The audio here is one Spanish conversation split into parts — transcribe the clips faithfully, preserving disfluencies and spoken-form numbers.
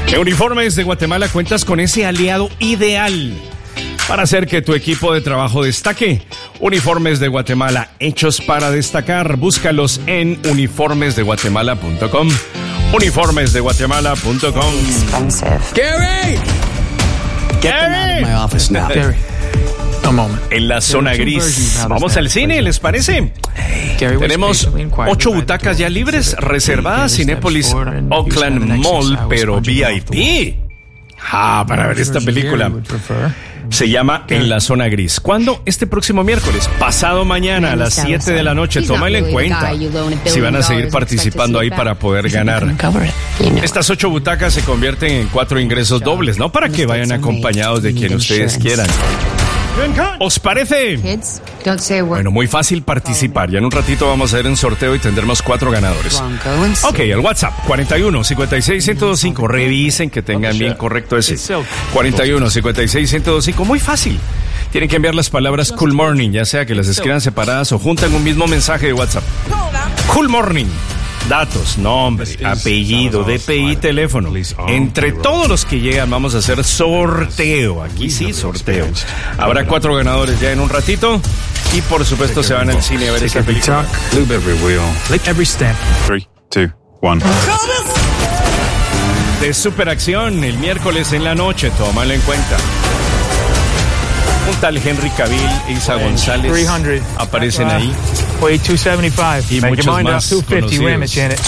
En Uniformes de Guatemala cuentas con ese aliado ideal para hacer que tu equipo de trabajo destaque. Uniformes de Guatemala, hechos para destacar. Búscalos en uniformes de guatemala punto com. uniformes de guatemala punto com. Gary! Gary. My office now. Gary. A moment. En la zona gris. Vamos al cine, ¿les parece? Tenemos ocho butacas ya libres reservadas Cinépolis Oakland Mall, pero V I P. Ah, para ver esta película. Se llama En la zona gris. ¿Cuándo? Este próximo miércoles. Pasado mañana a las siete de la noche. Tómalo en cuenta si van a seguir participando ahí para poder ganar. Estas ocho butacas se convierten en cuatro ingresos dobles, ¿no? Para que vayan acompañados de quien ustedes quieran. ¿Os parece? Bueno, muy fácil participar. Ya en un ratito vamos a hacer un sorteo y tendremos cuatro ganadores. Ok, el WhatsApp cuarenta y uno, cincuenta y seis, ciento veinticinco. Revisen que tengan bien correcto ese. cuarenta y uno, cincuenta y seis, ciento veinticinco. Muy fácil. Tienen que enviar las palabras Cool Morning, ya sea que las escriban separadas o juntan un mismo mensaje de WhatsApp. Cool Morning. Datos, nombre, apellido, D P I, teléfono. Entre todos los que llegan vamos a hacer sorteo. Aquí sí, sorteo. Habrá cuatro ganadores ya en un ratito. Y por supuesto se van al cine a ver esta película. Loop every wheel. Lick every step. Three, two, one. De superacción el miércoles en la noche, tómalo en cuenta. Un tal Henry Cavill e Isa González aparecen ahí. Y muchos más conocidos.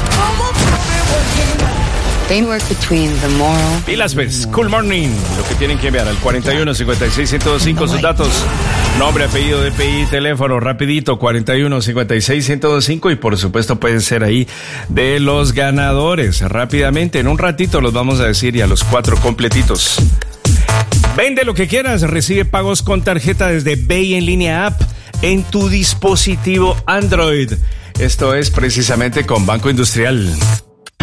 Pilas, ves, Cool Morning. Lo que tienen que enviar al cuarenta y uno, cincuenta y seis, ciento veinticinco sus datos. Nombre, apellido, D P I, teléfono, rapidito, cuarenta y uno, cincuenta y seis, ciento veinticinco. Y por supuesto pueden ser ahí de los ganadores. Rápidamente, en un ratito los vamos a decir y a los cuatro completitos. Vende lo que quieras, recibe pagos con tarjeta desde Bay en línea app en tu dispositivo Android. Esto es precisamente con Banco Industrial.